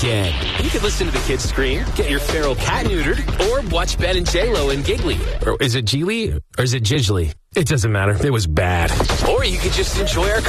again. You could listen to the kids scream, get your feral cat neutered, or watch Ben and J-Lo and Giggly. Or is it Geely or is it Gigli? It doesn't matter. It was bad. Or you could just enjoy our